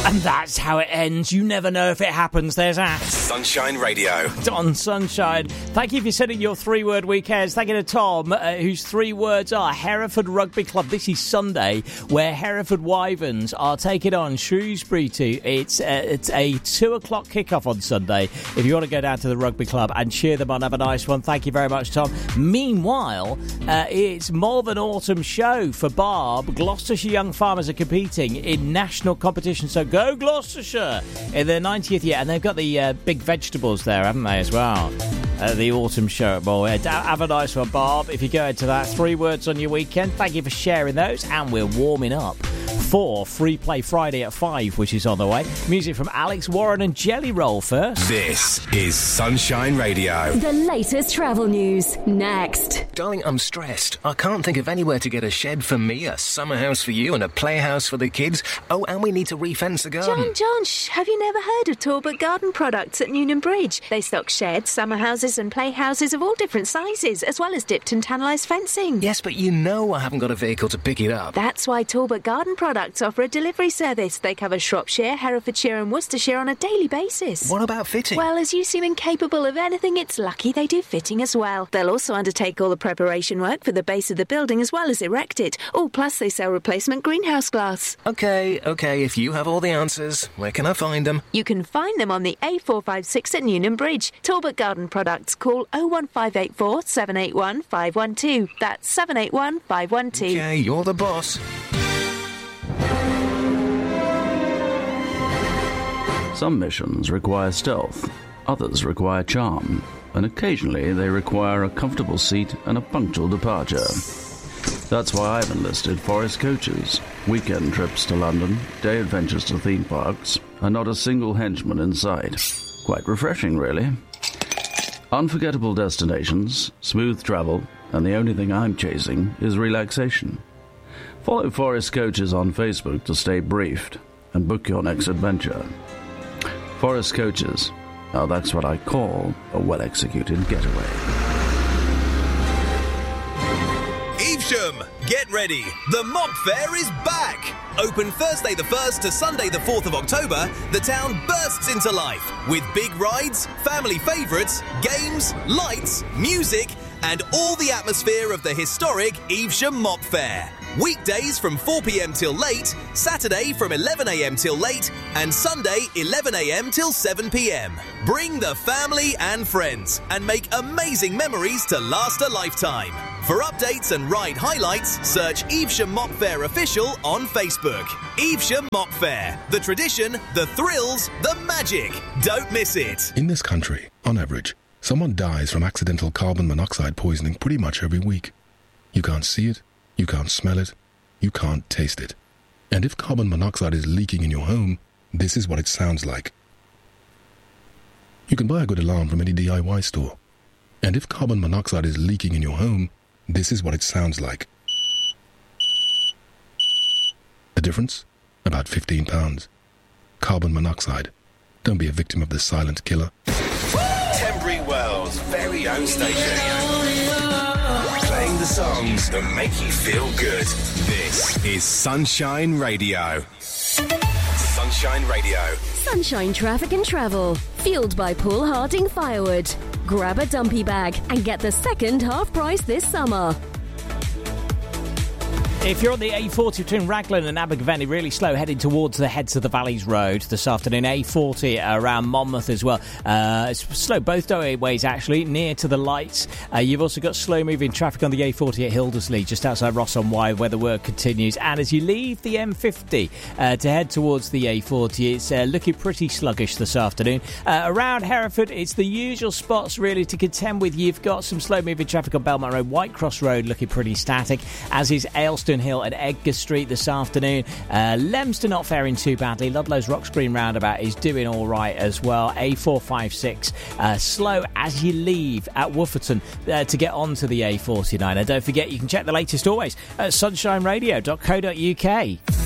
And that's how it ends. You never know if it happens. There's that. Sunshine Radio. Don Sunshine. Thank you for sending your 3-word weekends. Thank you to Tom, whose 3 words are Hereford Rugby Club. This is Sunday, where Hereford Wyverns are taking on Shrewsbury 2. It's a 2 o'clock kickoff on Sunday. If you want to go down to the rugby club and cheer them on, have a nice one. Thank you very much, Tom. Meanwhile, it's Malvern Autumn Show for Barb. Gloucestershire young farmers are competing in national competition, so go Gloucestershire in their 90th year. And they've got the big vegetables there, haven't they, as well? The autumn show at Malvern. Have a nice one, Barb. If you go into that, 3 words on your weekend. Thank you for sharing those. And we're warming up for Free Play Friday at 5, which is on the way. Music from Alex Warren and Jelly Roll first. This is Sunshine Radio. The latest travel news, next. Darling, I'm stressed. I can't think of anywhere to get a shed for me, a summer house for you, and a playhouse for the kids. Oh, and we need to refence the garden. John, shh. Have you never heard of Talbot Garden Products at Newnham Bridge? They stock sheds, summer houses and playhouses of all different sizes, as well as dipped and tannalised fencing. Yes, but you know I haven't got a vehicle to pick it up. That's why Talbot Garden Products offer a delivery service. They cover Shropshire, Herefordshire and Worcestershire on a daily basis. What about fitting? Well, as you seem incapable of anything, it's lucky they do fitting as well. They'll also undertake all the preparation work for the base of the building as well as erect it. Oh, plus they sell replacement greenhouse glass. OK, if you have all the answers, where can I find them? You can find them on the A456 at Newnham Bridge. Talbot Garden Products. Call 01584 781 512. That's 781 512. OK, you're the boss. Some missions require stealth, others require charm, and occasionally they require a comfortable seat and a punctual departure. That's why I've enlisted Forest Coaches. Weekend trips to London, day adventures to theme parks, and not a single henchman in sight. Quite refreshing, really. Unforgettable destinations, smooth travel, and the only thing I'm chasing is relaxation. Follow Forest Coaches on Facebook to stay briefed and book your next adventure. Forest Coaches. Now that's what I call a well-executed getaway. Evesham, get ready. The Mop Fair is back. Open Thursday the 1st to Sunday the 4th of October, the town bursts into life with big rides, family favourites, games, lights, music, and all the atmosphere of the historic Evesham Mop Fair. Weekdays from 4 p.m. till late, Saturday from 11 a.m. till late, and Sunday 11 a.m. till 7 p.m. Bring the family and friends and make amazing memories to last a lifetime. For updates and ride highlights, search Evesham Mop Fair Official on Facebook. Evesham Mop Fair. The tradition, the thrills, the magic. Don't miss it. In this country, on average, someone dies from accidental carbon monoxide poisoning pretty much every week. You can't see it, you can't smell it, you can't taste it. And if carbon monoxide is leaking in your home, this is what it sounds like. You can buy a good alarm from any DIY store. And if carbon monoxide is leaking in your home, this is what it sounds like. The difference? About £15. Carbon monoxide. Don't be a victim of the silent killer. Tenbury Wells' very own station. Playing the songs that make you feel good. This is Sunshine Radio. Sunshine Radio. Sunshine Traffic and Travel. Fueled by Paul Harding Firewood. Grab a dumpy bag and get the second half price this summer. If you're on the A40 between Raglan and Abergavenny, really slow heading towards the Heads of the Valleys Road this afternoon. A40 around Monmouth as well. It's slow both ways, actually, near to the lights. You've also got slow-moving traffic on the A40 at Hildersley, just outside Ross on Wye, where the work continues. And as you leave the M50 to head towards the A40, it's looking pretty sluggish this afternoon. Around Hereford, it's the usual spots, really, to contend with. You've got some slow-moving traffic on Belmont Road. Whitecross Road looking pretty static, as is Aylstone Hill and Edgar Street this afternoon. Leominster not faring too badly. Ludlow's Rocks Green roundabout is doing all right as well. A456 slow as you leave at Wooferton to get onto the A49. And don't forget, you can check the latest always at sunshineradio.co.uk.